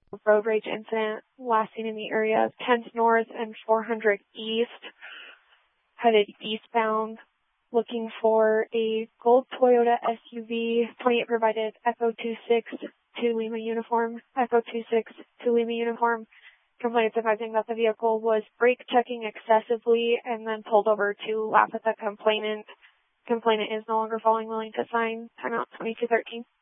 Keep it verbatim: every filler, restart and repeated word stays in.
road rage incident last seen in the area of tenth North and four hundred East, headed eastbound, looking for a gold Toyota S U V. twenty-eight provided Echo two six to Lima uniform, Echo two six to Lima uniform. Complainant advising that the vehicle was brake checking excessively and then pulled over to laugh at the complainant. Complainant is no longer following, willing to sign. Timeout twenty-two thirteen.